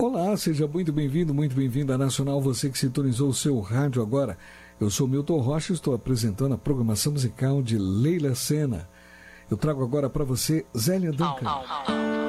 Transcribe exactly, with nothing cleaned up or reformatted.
Olá, seja muito bem-vindo, muito bem-vindo à Nacional, você que sintonizou o seu rádio agora. Eu sou Milton Rocha e estou apresentando a programação musical de Leila Sena. Eu trago agora para você Zélia Duncan.